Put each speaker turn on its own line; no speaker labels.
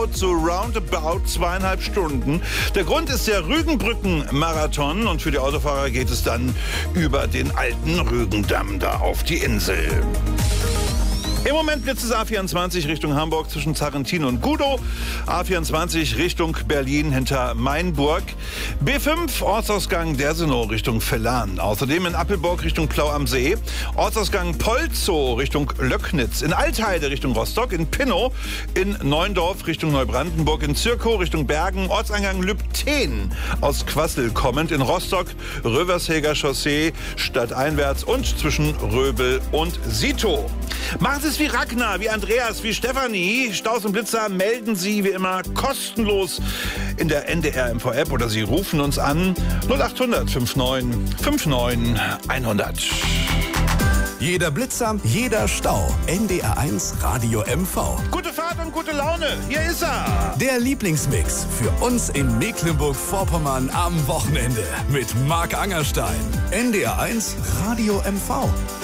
dauert so roundabout 2,5 Stunden. Der Grund ist der Rügenbrücken-Marathon und für die Autofahrer geht es dann über den alten Rügendamm da auf die Insel. Im Moment blitzt es A24 Richtung Hamburg zwischen Zarrentin und Gudow. A24 Richtung Berlin hinter Mainburg. B5 Ortsausgang Dersenow Richtung Vellan. Außerdem in Appelburg Richtung Plau am See. Ortsausgang Polzow Richtung Löcknitz. In Altheide Richtung Rostock. In Pinnow. In Neuendorf Richtung Neubrandenburg. In Zirkow Richtung Bergen. Ortseingang Lübten aus Quassel kommend. In Rostock Rövershäger Chaussee stadteinwärts und zwischen Röbel und Sito. Machen Sie es wie Ragnar, wie Andreas, wie Stefanie. Staus und Blitzer melden Sie wie immer kostenlos in der NDR MV-App oder Sie rufen uns an 0800 59 59 100.
Jeder Blitzer, jeder Stau. NDR1 Radio MV.
Gute Fahrt und gute Laune. Hier ist er.
Der Lieblingsmix für uns in Mecklenburg-Vorpommern am Wochenende mit Marc Angerstein. NDR1 Radio MV.